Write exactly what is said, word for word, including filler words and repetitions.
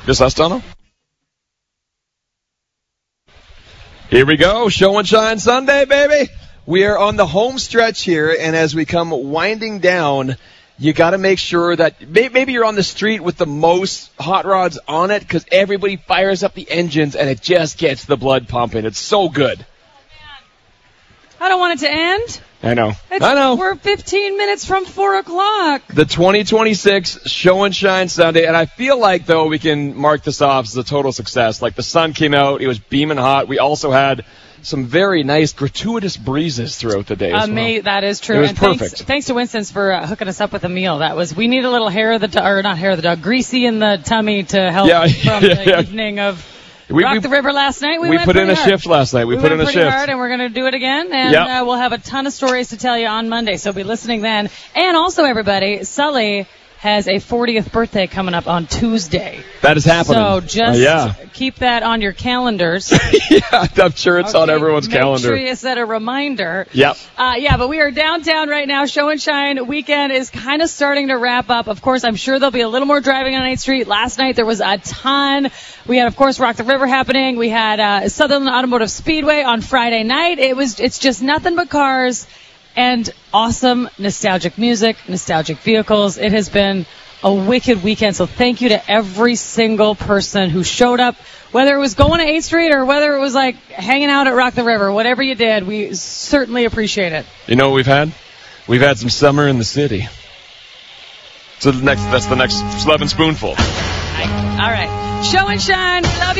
Just us, Donald? Here we go. Show and Shine Sunday, baby. We are on the home stretch here, and as we come winding down, you got to make sure that maybe you're on the street with the most hot rods on it because everybody fires up the engines and it just gets the blood pumping. It's so good. I don't want it to end. I know. It's, I know. We're fifteen minutes from four o'clock. The twenty twenty-six Show and Shine Sunday, and I feel like, though, we can mark this off as a total success. Like, the sun came out. It was beaming hot. We also had some very nice, gratuitous breezes throughout the day as uh, well. May, that is true. It was and perfect. Thanks, thanks to Winston's for uh, hooking us up with a meal. That was, we need a little hair of the dog, or not hair of the dog, greasy in the tummy to help Yeah, from yeah, the yeah. evening of We, Rock we, the River last night. We, we went put in a hard. shift last night. We, we put went in a pretty shift. hard, and we're going to do it again. And Yep. uh, we'll have a ton of stories to tell you on Monday, so be listening then. And also, everybody, Sully has a fortieth birthday coming up on Tuesday. That is happening. So just Uh, yeah. keep that on your calendars. yeah, I'm sure it's Okay, on everyone's make calendar. Make sure you set a reminder. Yep. Uh, yeah, but we are downtown right now. Show and Shine weekend is kind of starting to wrap up. Of course, I'm sure there'll be a little more driving on eighth Street. Last night there was a ton. We had, of course, Rock the River happening. We had uh, Sutherland Automotive Speedway on Friday night. It was, it's just nothing but cars and awesome nostalgic music, nostalgic vehicles. It has been a wicked weekend. So thank you to every single person who showed up, whether it was going to eighth Street or whether it was like hanging out at Rock the River. Whatever you did, we certainly appreciate it. You know what we've had? We've had some summer in the city. So the next, that's the next eleven spoonful. All right. Show and Shine. Love you.